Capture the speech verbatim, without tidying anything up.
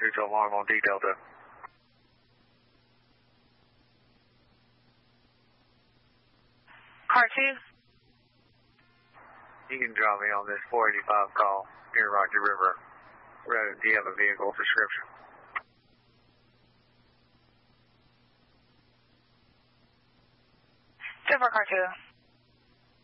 two to alarm on D Delta. Car two? You can drop me on this four eighty-five call near Rocky River Road. Do you have a vehicle description? Silver Car two.